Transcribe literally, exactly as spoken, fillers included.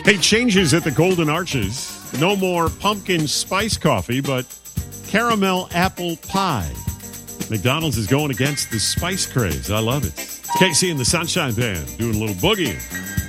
Hey, changes at the Golden Arches. No more pumpkin spice coffee, but caramel apple pie. McDonald's is going against the spice craze. I love it. It's Casey and the Sunshine Band doing a little boogieing.